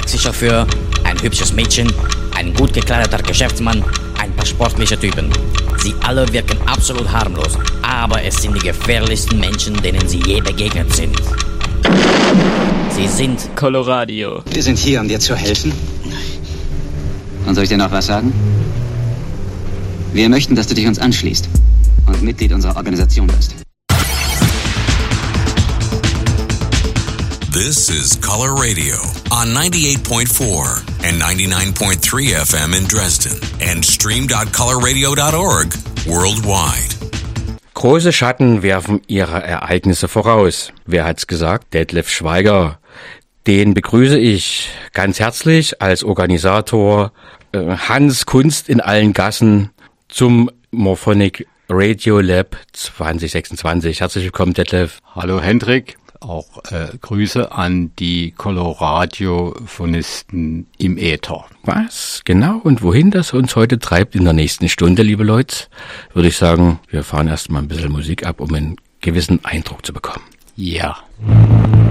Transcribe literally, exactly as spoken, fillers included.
Taxichauffeur, ein hübsches Mädchen, ein gut gekleideter Geschäftsmann, ein paar sportliche Typen. Sie alle wirken absolut harmlos, aber es sind die gefährlichsten Menschen, denen sie je begegnet sind. Sie sind Coloradio. Wir sind hier, um dir zu helfen. Und soll ich dir noch was sagen? Wir möchten, dass du dich uns anschließt und Mitglied unserer Organisation wirst. This is Color Radio on ninety-eight point four and ninety-nine point three F M in Dresden and stream dot color radio dot org worldwide. Große Schatten werfen ihre Ereignisse voraus. Wer hat's gesagt? Detlef Schweiger. Den begrüße ich ganz herzlich als Organisator äh, Hans Kunst in allen Gassen zum Morphonic Radio Lab zwanzig sechsundzwanzig. Herzlich willkommen, Detlef. Hallo Hendrik. Auch äh, Grüße an die Coloradio-Phonisten im Äther. Was genau und wohin das uns heute treibt in der nächsten Stunde, liebe Leute, würde ich sagen, wir fahren erstmal ein bisschen Musik ab, um einen gewissen Eindruck zu bekommen. Ja.